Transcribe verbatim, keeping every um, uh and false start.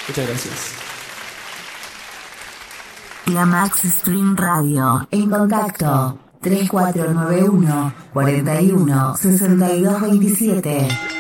Muchas gracias. La Max Stream Radio. En contacto tres cuatro nueve uno, cuarenta y uno, sesenta y dos veintisiete.